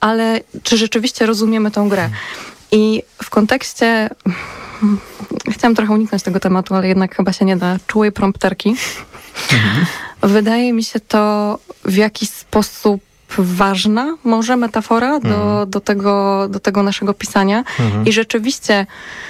ale czy rzeczywiście rozumiemy tą grę? I w kontekście, chciałam trochę uniknąć tego tematu, ale jednak chyba się nie da, czułej prompterki. Wydaje mi się to w jakiś sposób ważna może metafora do tego naszego pisania. I rzeczywiście,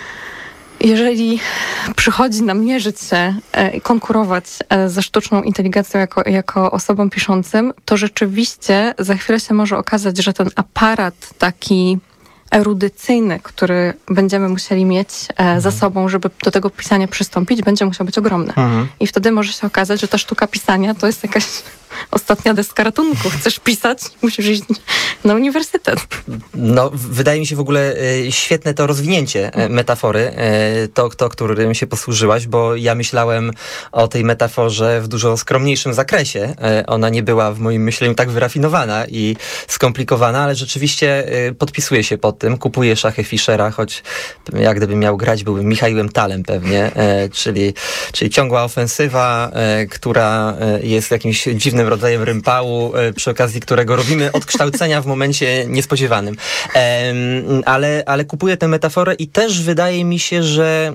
jeżeli przychodzi nam mierzyć się i konkurować ze sztuczną inteligencją jako osobą piszącym, to rzeczywiście za chwilę się może okazać, że ten aparat taki erudycyjny, który będziemy musieli mieć za sobą, żeby do tego pisania przystąpić, będzie musiał być ogromny. I wtedy może się okazać, że ta sztuka pisania to jest jakaś ostatnia deska ratunku. Chcesz pisać, musisz iść na uniwersytet. No, wydaje mi się w ogóle świetne to rozwinięcie metafory, to, którym się posłużyłaś, bo ja myślałem o tej metaforze w dużo skromniejszym zakresie. Ona nie była w moim myśleniu tak wyrafinowana i skomplikowana, ale rzeczywiście podpisuję się pod tym. Kupuję szachy Fischera, choć jak gdybym miał grać, byłbym Michałem Talem pewnie, czyli ciągła ofensywa, która jest jakimś dziwnym rodzajem rympału, przy okazji którego robimy odkształcenia w momencie niespodziewanym. Ale kupuję tę metaforę i też wydaje mi się,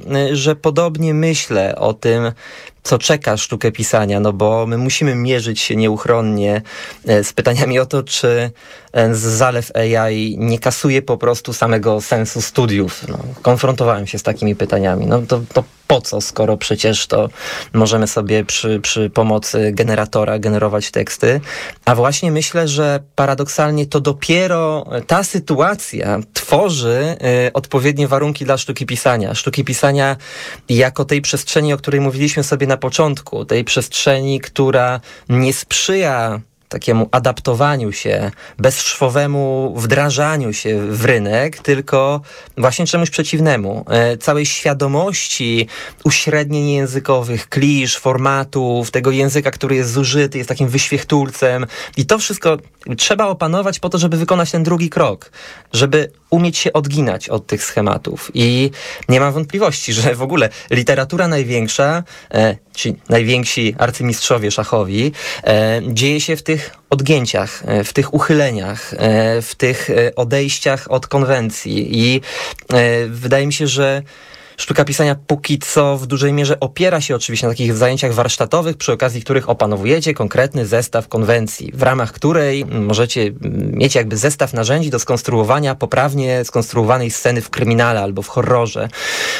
że podobnie myślę o tym, co czeka sztukę pisania, no bo my musimy mierzyć się nieuchronnie z pytaniami o to, czy zalew AI nie kasuje po prostu samego sensu studiów. No, konfrontowałem się z takimi pytaniami. No to po co, skoro przecież to możemy sobie przy pomocy generatora generować teksty. A właśnie myślę, że paradoksalnie to dopiero ta sytuacja tworzy odpowiednie warunki dla sztuki pisania. Sztuki pisania jako tej przestrzeni, o której mówiliśmy sobie na początku, tej przestrzeni, która nie sprzyja takiemu adaptowaniu się, bezszwowemu wdrażaniu się w rynek, tylko właśnie czemuś przeciwnemu. Całej świadomości uśrednień językowych, klisz, formatów, tego języka, który jest zużyty, jest takim wyświechtulcem. I to wszystko trzeba opanować po to, żeby wykonać ten drugi krok, żeby umieć się odginać od tych schematów. I nie mam wątpliwości, że w ogóle literatura największa, ci najwięksi arcymistrzowie szachowi, dzieje się w tych odgięciach, w tych uchyleniach, w tych odejściach od konwencji. I wydaje mi się, że sztuka pisania póki co w dużej mierze opiera się oczywiście na takich zajęciach warsztatowych, przy okazji których opanowujecie konkretny zestaw konwencji, w ramach której możecie mieć jakby zestaw narzędzi do skonstruowania poprawnie skonstruowanej sceny w kryminale albo w horrorze.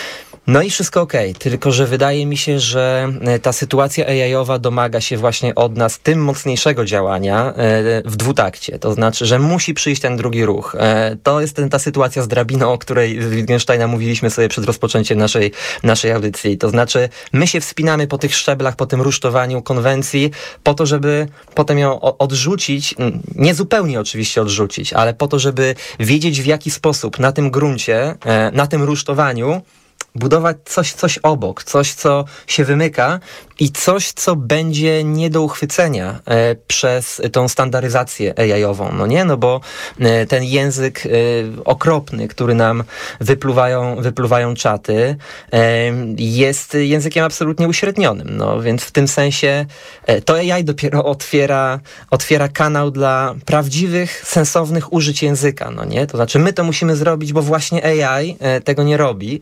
No i wszystko okej, tylko że wydaje mi się, że ta sytuacja AI-owa domaga się właśnie od nas tym mocniejszego działania w dwutakcie. To znaczy, że musi przyjść ten drugi ruch. To jest ta sytuacja z drabiną, o której z Wittgensteina mówiliśmy sobie przed rozpoczęciem naszej audycji. To znaczy, my się wspinamy po tych szczeblach, po tym rusztowaniu konwencji, po to, żeby potem ją odrzucić, nie zupełnie oczywiście odrzucić, ale po to, żeby wiedzieć, w jaki sposób na tym gruncie, na tym rusztowaniu budować coś obok, coś, co się wymyka i coś, co będzie nie do uchwycenia przez tą standaryzację AI-ową, no nie? No bo ten język okropny, który nam wypluwają czaty, jest językiem absolutnie uśrednionym, no więc w tym sensie to AI dopiero otwiera kanał dla prawdziwych, sensownych użyć języka, no nie? To znaczy my to musimy zrobić, bo właśnie AI tego nie robi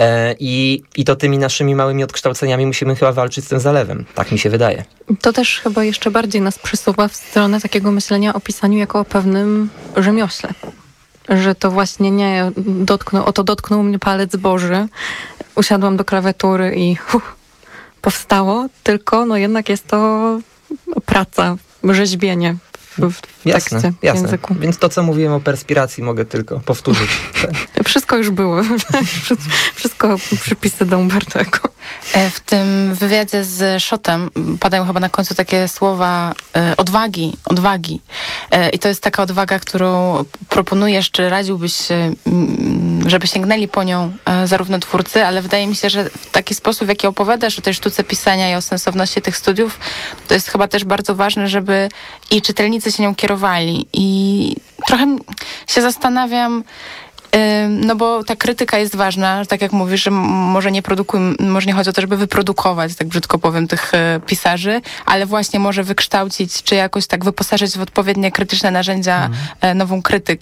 i to tymi naszymi małymi odkształceniami musimy chyba walczyć z tym zalewem. Tak mi się wydaje. To też chyba jeszcze bardziej nas przesuwa w stronę takiego myślenia o pisaniu jako o pewnym rzemiośle. Że to właśnie nie dotknął mnie palec Boży, usiadłam do klawiatury i powstało, tylko no jednak jest to praca, rzeźbienie w tekście, w języku. Więc to, co mówiłem o perspiracji, mogę tylko powtórzyć. Wszystko już było. Wszystko przypisy do Umberto Eco. W tym wywiadzie z Schotem padają chyba na końcu takie słowa odwagi. I to jest taka odwaga, którą proponujesz, czy radziłbyś, żeby sięgnęli po nią zarówno twórcy, ale wydaje mi się, że w taki sposób, w jaki opowiadasz o tej sztuce pisania i o sensowności tych studiów, to jest chyba też bardzo ważne, żeby i czytelnicy się nią kierowali. I trochę się zastanawiam, no bo ta krytyka jest ważna, tak jak mówisz, że może nie chodzi o to, żeby wyprodukować, tak brzydko powiem, tych pisarzy, ale właśnie może wykształcić, czy jakoś tak wyposażyć w odpowiednie krytyczne narzędzia nową krytykę.